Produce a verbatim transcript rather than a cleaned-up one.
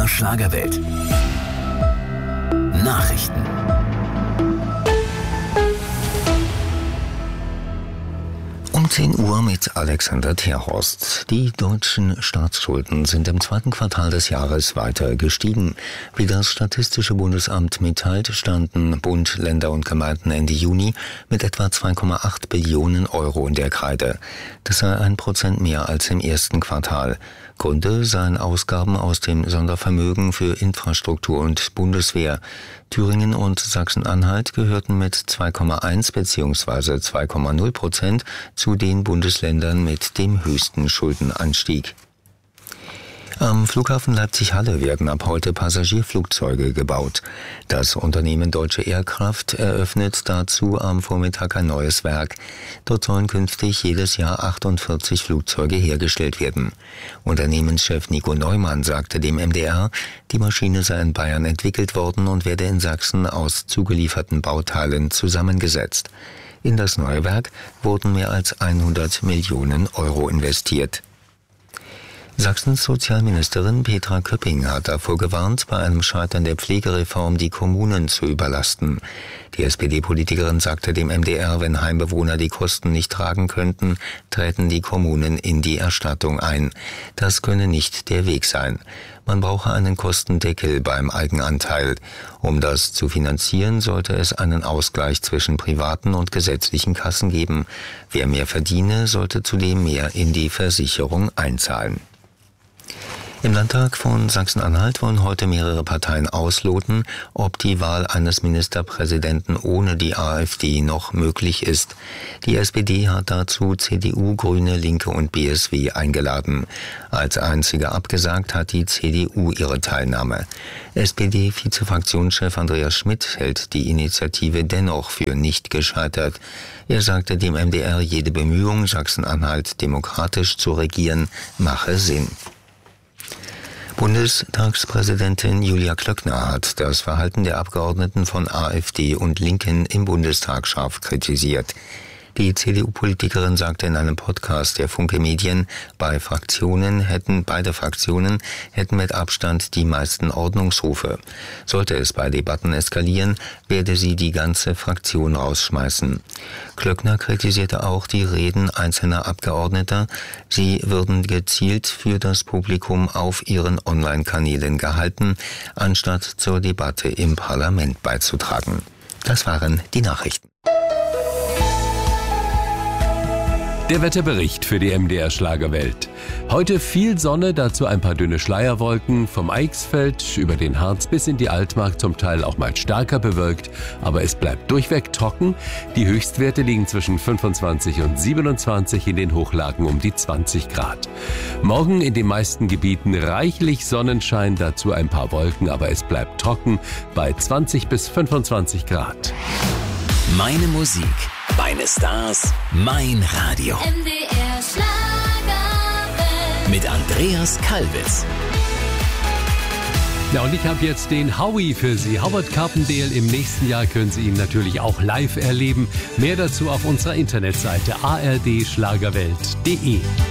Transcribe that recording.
der Schlagerwelt. Nachrichten. Um zehn Uhr mit Alexander Terhorst. Die deutschen Staatsschulden sind im zweiten Quartal des Jahres weiter gestiegen. Wie das Statistische Bundesamt mitteilt, standen Bund, Länder und Gemeinden Ende Juni mit etwa zwei Komma acht Billionen Euro in der Kreide. Das sei ein Prozent mehr als im ersten Quartal. Gründe seien Ausgaben aus dem Sondervermögen für Infrastruktur und Bundeswehr. Thüringen und Sachsen-Anhalt gehörten mit zwei Komma eins bzw. zwei Komma null Prozent zu den Bundesländern mit dem höchsten Schuldenanstieg. Am Flughafen Leipzig-Halle werden ab heute Passagierflugzeuge gebaut. Das Unternehmen Deutsche Aircraft eröffnet dazu am Vormittag ein neues Werk. Dort sollen künftig jedes Jahr achtundvierzig Flugzeuge hergestellt werden. Unternehmenschef Nico Neumann sagte dem M D R, die Maschine sei in Bayern entwickelt worden und werde in Sachsen aus zugelieferten Bauteilen zusammengesetzt. In das neue Werk wurden mehr als hundert Millionen Euro investiert. Sachsens Sozialministerin Petra Köpping hat davor gewarnt, bei einem Scheitern der Pflegereform die Kommunen zu überlasten. Die S P D-Politikerin sagte dem M D R, wenn Heimbewohner die Kosten nicht tragen könnten, treten die Kommunen in die Erstattung ein. Das könne nicht der Weg sein. Man brauche einen Kostendeckel beim Eigenanteil. Um das zu finanzieren, sollte es einen Ausgleich zwischen privaten und gesetzlichen Kassen geben. Wer mehr verdiene, sollte zudem mehr in die Versicherung einzahlen. Im Landtag von Sachsen-Anhalt wollen heute mehrere Parteien ausloten, ob die Wahl eines Ministerpräsidenten ohne die AfD noch möglich ist. Die S P D hat dazu C D U, Grüne, Linke und B S W eingeladen. Als einzige abgesagt hat die C D U ihre Teilnahme. S P D-Vizefraktionschef Andreas Schmidt hält die Initiative dennoch für nicht gescheitert. Er sagte dem M D R, jede Bemühung, Sachsen-Anhalt demokratisch zu regieren, mache Sinn. Bundestagspräsidentin Julia Klöckner hat das Verhalten der Abgeordneten von AfD und Linken im Bundestag scharf kritisiert. Die C D U-Politikerin sagte in einem Podcast der Funke Medien, bei Fraktionen hätten, beide Fraktionen hätten mit Abstand die meisten Ordnungsrufe. Sollte es bei Debatten eskalieren, werde sie die ganze Fraktion rausschmeißen. Klöckner kritisierte auch die Reden einzelner Abgeordneter. Sie würden gezielt für das Publikum auf ihren Online-Kanälen gehalten, anstatt zur Debatte im Parlament beizutragen. Das waren die Nachrichten. Der Wetterbericht für die M D R Schlagerwelt. Heute viel Sonne, dazu ein paar dünne Schleierwolken, vom Eichsfeld über den Harz bis in die Altmark, zum Teil auch mal stärker bewölkt, aber es bleibt durchweg trocken. Die Höchstwerte liegen zwischen fünfundzwanzig und siebenundzwanzig, in den Hochlagen um die zwanzig Grad. Morgen in den meisten Gebieten reichlich Sonnenschein, dazu ein paar Wolken, aber es bleibt trocken bei zwanzig bis fünfundzwanzig Grad. Meine Musik, meine Stars, mein Radio. M D R Schlagerwelt. Mit Andreas Kalbitz. Ja, und ich habe jetzt den Howie für Sie. Howard Carpendale. Im nächsten Jahr können Sie ihn natürlich auch live erleben. Mehr dazu auf unserer Internetseite a r d schlagerwelt punkt d e.